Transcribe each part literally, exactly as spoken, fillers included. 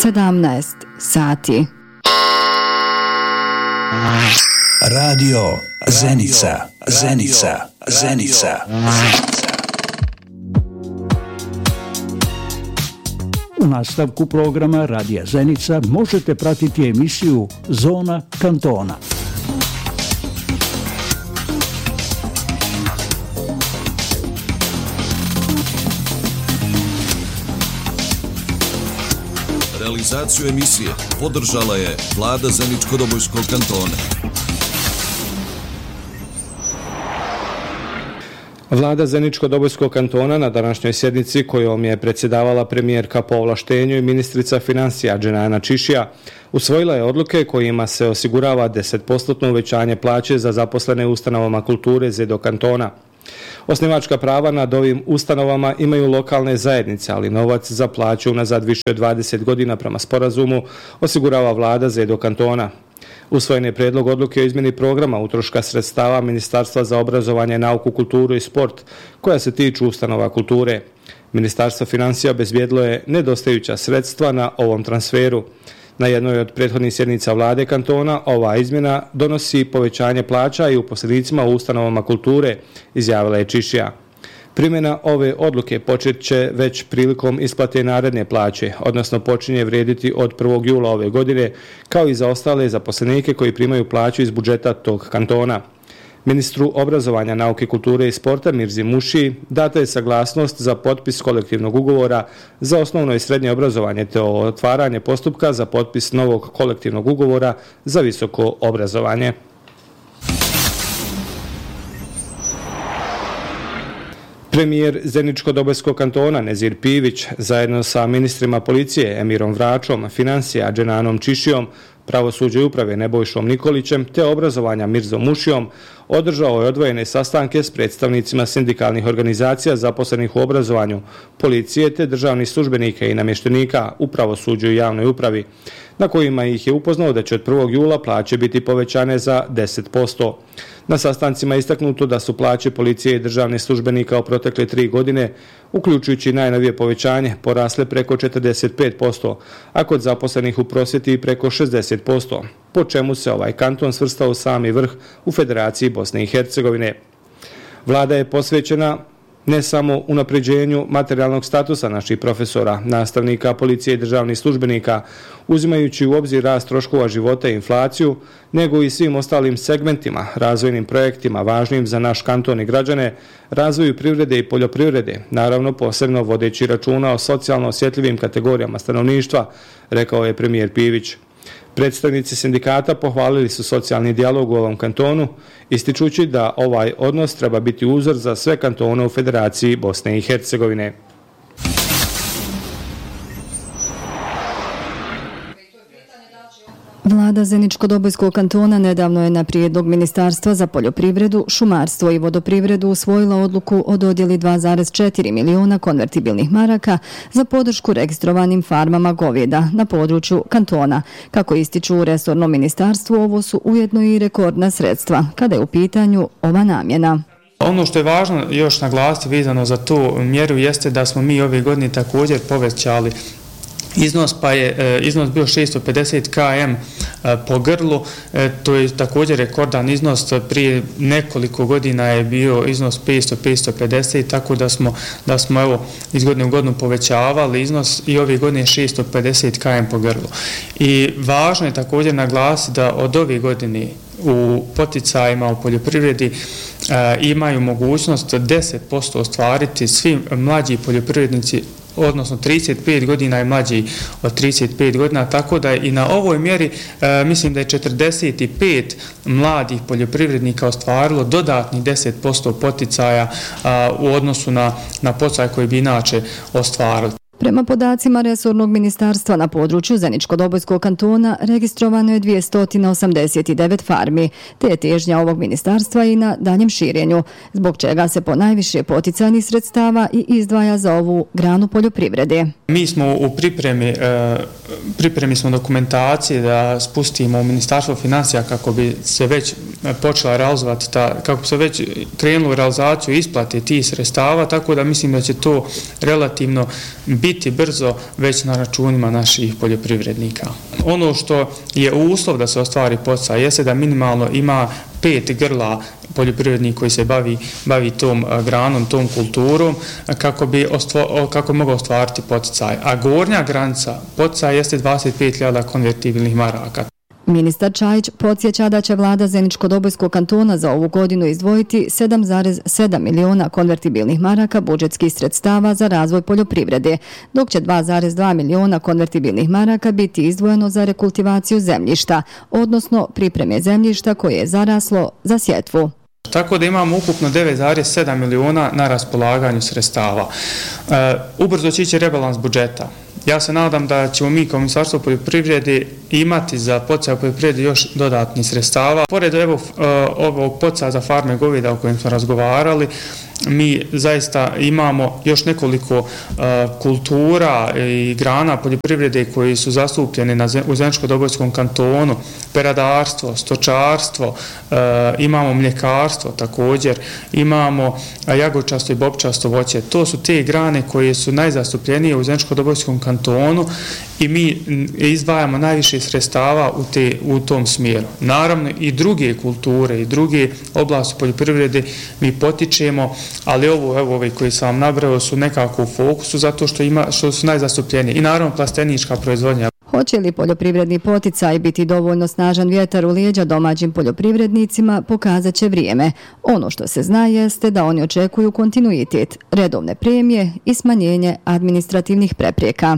sedamnaest sati. Radio Zenica, Zenica, Zenica. U nastavku programa Radija Zenica možete pratiti emisiju Zona kantona. Realizaciju emisije podržala je Vlada Zeničko-Dobojskog kantona. Vlada Zeničko-Dobojskog kantona na današnjoj sjednici kojom je predsjedavala premijerka po ovlaštenju i ministrica financija Dženana Čišija usvojila je odluke kojima se osigurava deset posto uvećanje plaće za zaposlene u ustanovama kulture Zedo kantona. Osnivačka prava nad ovim ustanovama imaju lokalne zajednice, ali novac za plaću unazad više od dvadeset godina prema sporazumu osigurava Vlada Zedo kantona. Usvojen je prijedlog odluke o izmjeni programa utroška sredstava Ministarstva za obrazovanje, nauku, kulturu i sport koja se tiču ustanova kulture. Ministarstvo financija obezbijedilo je nedostajuća sredstva na ovom transferu. Na jednoj od prethodnih sjednica Vlade kantona ova izmjena donosi povećanje plaća i uposlenicima u ustanovama kulture, izjavila je Čišija. Primjena ove odluke počet će već prilikom isplate naredne plaće, odnosno počinje vrijediti od prvog jula ove godine, kao i za ostale zaposlenike koji primaju plaću iz budžeta tog kantona. Ministru obrazovanja, nauke, kulture i sporta Mirzi Muši data je saglasnost za potpis kolektivnog ugovora za osnovno i srednje obrazovanje te otvaranje postupka za potpis novog kolektivnog ugovora za visoko obrazovanje. Premijer Zeničko-Dobojskog kantona Nezir Pivić zajedno sa ministrima policije Emirom Vračom, financija Dženanom Čišijom, pravosuđa i uprave Nebojšom Nikolićem te obrazovanja Mirzom Mušijom održao je odvojene sastanke s predstavnicima sindikalnih organizacija zaposlenih u obrazovanju, policije te državnih službenika i namještenika u pravosuđu i javnoj upravi, na kojima ih je upoznao da će od prvog jula plaće biti povećane za deset posto. Na sastancima je istaknuto da su plaće policije i državnih službenika u protekle tri godine, uključujući najnovije povećanje, porasle preko četrdeset pet posto, a kod zaposlenih u prosvjeti preko šezdeset posto, po čemu se ovaj kanton svrstao u sami vrh u Federaciji Bosne i Hercegovine. Vlada je posvećena ne samo unapređenju materijalnog statusa naših profesora, nastavnika, policije i državnih službenika, uzimajući u obzir rast troškova života i inflaciju, nego i svim ostalim segmentima, razvojnim projektima važnim za naš kanton i građane, razvoju privrede i poljoprivrede, naravno posebno vodeći računa o socijalno osjetljivim kategorijama stanovništva, rekao je premijer Pivić. Predstavnici sindikata pohvalili su socijalni dijalog u ovom kantonu, ističući da ovaj odnos treba biti uzor za sve kantone u Federaciji Bosne i Hercegovine. Vlada Zeničko-Dobojskog kantona nedavno je na prijedlog Ministarstva za poljoprivredu, šumarstvo i vodoprivredu usvojila odluku o dodjeli dva zarez četiri miliona konvertibilnih maraka za podršku registrovanim farmama govjeda na području kantona. Kako ističu u resornom ministarstvu, ovo su ujedno i rekordna sredstva kada je u pitanju ova namjena. Ono što je važno još naglasiti vezano za tu mjeru jeste da smo mi ove godine također povećali iznos, pa je e, iznos bio šesto pedeset kilometara e, po grlu, e, to je također rekordan iznos, prije nekoliko godina je bio iznos petsto do petsto pedeset, tako da smo, da smo evo, iz godine u godinu povećavali iznos i ove godine šesto pedeset kilometara po grlu. I važno je također naglasiti da od ove godine u poticajima u poljoprivredi e, imaju mogućnost deset posto ostvariti svi mlađi poljoprivrednici, odnosno trideset pet godina je mlađi od trideset pet godina, tako da i na ovoj mjeri e, mislim da je četrdeset pet mladih poljoprivrednika ostvarilo dodatnih deset posto poticaja a, u odnosu na, na poticaj koji bi inače ostvarili. Prema podacima resornog ministarstva na području Zeničko-Dobojskog kantona registrovano je dvjesto osamdeset devet farmi, te je težnja ovog ministarstva i na daljem širenju, zbog čega se po najviše poticajnih sredstava i izdvaja za ovu granu poljoprivrede. Mi smo u pripremi, pripremi smo dokumentacije da spustimo u Ministarstvo financija kako bi se već počela realizovati, ta, kako se već krenulo u realizaciju isplate tih sredstava, tako da mislim da će to relativno biti brzo već na računima naših poljoprivrednika. Ono što je uslov da se ostvari poticaj jeste da minimalno ima pet grla poljoprivrednik koji se bavi, bavi tom granom, tom kulturom, kako bi ostvo, kako mogao ostvariti poticaj. A gornja granica poticaj jeste dvadeset pet hiljada konvertibilnih maraka. Ministar Čajić podsjeća da će vlada Zeničko-Dobojskog kantona za ovu godinu izdvojiti sedam zarez sedam miliona konvertibilnih maraka budžetskih sredstava za razvoj poljoprivrede, dok će dva zarez dva miliona konvertibilnih maraka biti izdvojeno za rekultivaciju zemljišta, odnosno pripreme zemljišta koje je zaraslo za sjetvu. Tako da imamo ukupno devet zarez sedam miliona na raspolaganju sredstava. E, ubrzo će ići rebalans budžeta. Ja se nadam da ćemo mi kao Ministarstvo poljoprivrede imati za poticaj poljoprivrede još dodatnih sredstava. Pored ovog, ovog poticaja za farme goveda o kojem smo razgovarali, mi zaista imamo još nekoliko uh, kultura i grana poljoprivrede koji su zastupljene na, u Zeničko-Dobojskom kantonu, peradarstvo, stočarstvo, uh, imamo mljekarstvo također, imamo jagočasto i bobčasto voće. To su te grane koje su najzastupljenije u Zeničko-Dobojskom kantonu i mi izdvajamo najviše sredstava u, te, u tom smjeru. Naravno i druge kulture i druge oblasti poljoprivrede mi potičemo, ali ovo, evo, ove koji sam vam nabrao su nekako u fokusu zato što, ima, što su najzastupljeniji. I naravno plastenička proizvodnja. Hoće li poljoprivredni poticaj biti dovoljno snažan vjetar u leđa domaćim poljoprivrednicima, pokazat će vrijeme. Ono što se zna jeste da oni očekuju kontinuitet, redovne premije i smanjenje administrativnih prepreka.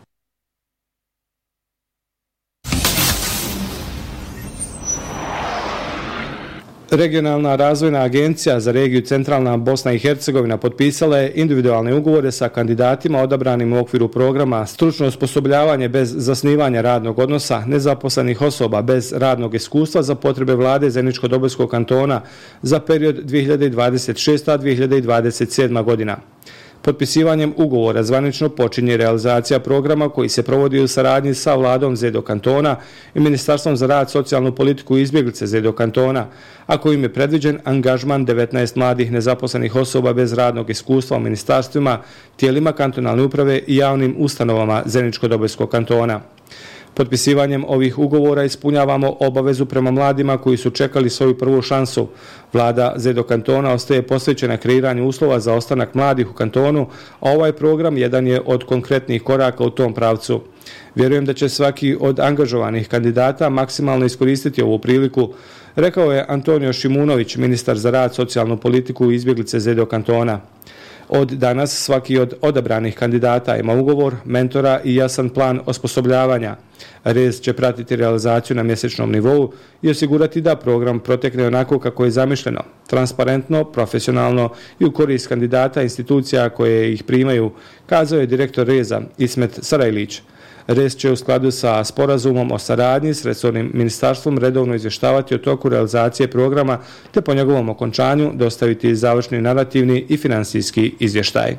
Regionalna razvojna agencija za regiju Centralna Bosna i Hercegovina potpisala je individualne ugovore sa kandidatima odabranim u okviru programa Stručno osposobljavanje bez zasnivanja radnog odnosa nezaposlenih osoba bez radnog iskustva za potrebe vlade Zeničko-Dobojskog kantona za period dvije hiljade dvadeset šesta do dvije hiljade dvadeset sedma godina. Potpisivanjem ugovora zvanično počinje realizacija programa koji se provodi u saradnji sa vladom Zedo kantona i Ministarstvom za rad, socijalnu politiku i izbjeglice Zedo kantona, a kojim je predviđen angažman devetnaest mladih nezaposlenih osoba bez radnog iskustva u ministarstvima, tijelima kantonalne uprave i javnim ustanovama Zeničko-Dobojskog kantona. Potpisivanjem ovih ugovora ispunjavamo obavezu prema mladima koji su čekali svoju prvu šansu. Vlada Zedo kantona ostaje posvećena kreiranju uslova za ostanak mladih u kantonu, a ovaj program jedan je od konkretnih koraka u tom pravcu. Vjerujem da će svaki od angažovanih kandidata maksimalno iskoristiti ovu priliku, rekao je Antonio Šimunović, ministar za rad, socijalnu politiku i izbjeglice Zedo kantona. Od danas svaki od odabranih kandidata ima ugovor, mentora i jasan plan osposobljavanja. R E Z će pratiti realizaciju na mjesečnom nivou i osigurati da program protekne onako kako je zamišljeno, transparentno, profesionalno i u korist kandidata institucija koje ih primaju, kazao je direktor R E Z-a Ismet Sarajlić. R E Z će u skladu sa sporazumom o saradnji s resornim ministarstvom redovno izvještavati o toku realizacije programa te po njegovom okončanju dostaviti završni narativni i finansijski izvještaj.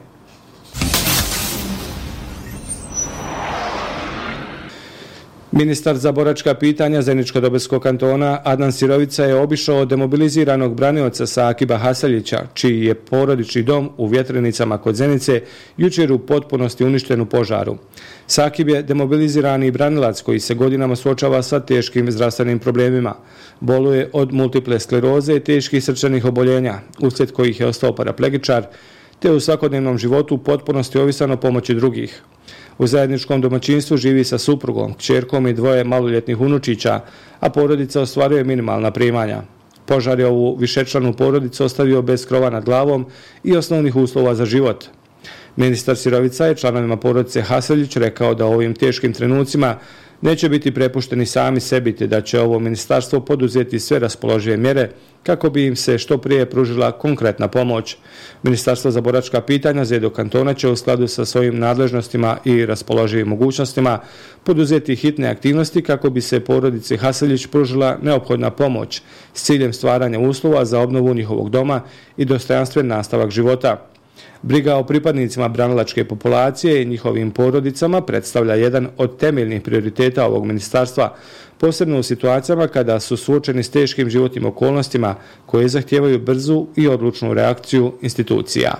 Ministar za boračka pitanja Zeničko-Dobojskog kantona Adnan Sirovica je obišao demobiliziranog branioca Sakiba Hasaljića, čiji je porodični dom u Vjetrenicama kod Zenice jučer u potpunosti uništen u požaru. Sakib je demobilizirani branilac koji se godinama suočava sa teškim zdravstvenim problemima. Boluje od multiple skleroze i teških srčanih oboljenja, uslijed kojih je ostao paraplegičar, te u svakodnevnom životu u potpunosti ovisan o pomoći drugih. U zajedničkom domaćinstvu živi sa suprugom, kćerkom i dvoje maloljetnih unučića, a porodica ostvaruje minimalna primanja. Požar je ovu višečlanu porodicu ostavio bez krova nad glavom i osnovnih uslova za život. Ministar Sirovica je članovima porodice Haseljić rekao da u ovim teškim trenucima neće biti prepušteni sami sebi, te da će ovo ministarstvo poduzeti sve raspoložive mjere kako bi im se što prije pružila konkretna pomoć. Ministarstvo za boračka pitanja Zedo kantona će u skladu sa svojim nadležnostima i raspoloživim mogućnostima poduzeti hitne aktivnosti kako bi se porodici Haseljić pružila neophodna pomoć s ciljem stvaranja uslova za obnovu njihovog doma i dostojanstven nastavak života. Briga o pripadnicima branilačke populacije i njihovim porodicama predstavlja jedan od temeljnih prioriteta ovog ministarstva, posebno u situacijama kada su suočeni s teškim životnim okolnostima koje zahtijevaju brzu i odlučnu reakciju institucija.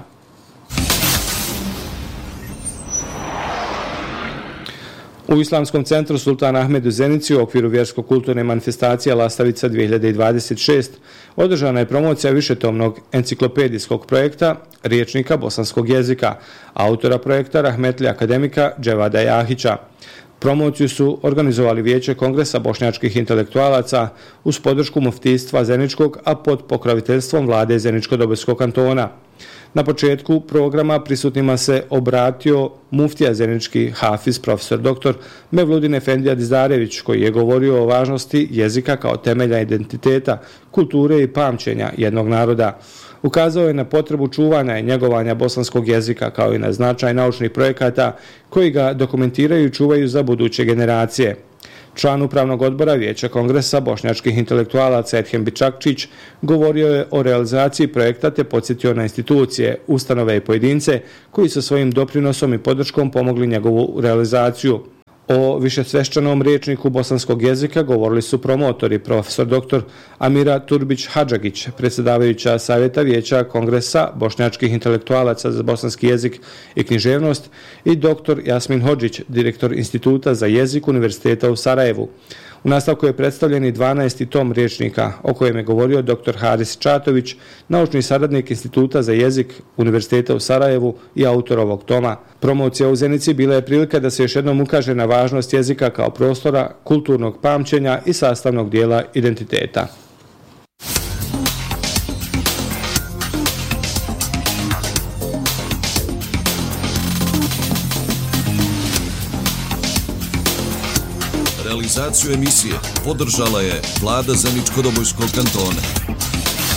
U Islamskom centru Sultan Ahmed u Zenici u okviru vjersko-kulturne manifestacije Lastavica dvije hiljade dvadeset šest održana je promocija višetomnog enciklopedijskog projekta Riječnika bosanskog jezika, autora projekta rahmetli akademika Dževada Jahića. Promociju su organizovali Vijeće kongresa bošnjačkih intelektualaca uz podršku muftijstva Zeničkog, a pod pokroviteljstvom vlade Zeničko-Dobojskog kantona. Na početku programa prisutnima se obratio muftija Zenički hafiz profesor doktor Mevludin Efendija Dizarević, koji je govorio o važnosti jezika kao temelja identiteta, kulture i pamćenja jednog naroda. Ukazao je na potrebu čuvanja i njegovanja bosanskog jezika kao i na značaj naučnih projekata koji ga dokumentiraju i čuvaju za buduće generacije. Član upravnog odbora Vijeća kongresa bošnjačkih intelektualaca Edhem Bičakčić govorio je o realizaciji projekta te podsjetio na institucije, ustanove i pojedince koji sa svojim doprinosom i podrškom pomogli njegovu realizaciju. O višesvešćanom rječniku bosanskog jezika govorili su promotori profesor doktor Amira Turbić-Hadžagić, predsjedavajuća Savjeta Vijeća kongresa bošnjačkih intelektualaca za bosanski jezik i književnost, i doktor Jasmin Hodžić, direktor Instituta za jezik Univerziteta u Sarajevu. U nastavku je predstavljen i dvanaesti tom rječnika, o kojem je govorio doktor Haris Čatović, naučni saradnik Instituta za jezik Univerziteta u Sarajevu i autor ovog toma. Promocija u Zenici bila je prilika da se još jednom ukaže na važnost jezika kao prostora kulturnog pamćenja i sastavnog dijela identiteta. Realizaciju emisije podržala je Vlada Zeničko-Dobojskog kantona.